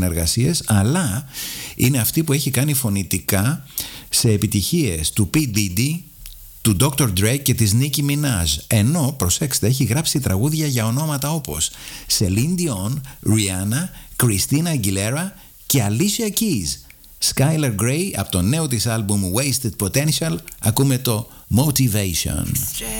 εργασίες, αλλά είναι αυτή που έχει κάνει φωνητικά σε επιτυχίες του P. Diddy, του Dr. Dre και της Nicki Minaj. Ενώ, προσέξτε, έχει γράψει τραγούδια για ονόματα όπως Celine Dion, Rihanna, Christina Aguilera και Alicia Keys. Skylar Grey, από το νέο της άλμπουμ Wasted Potential, ακούμε το Motivation.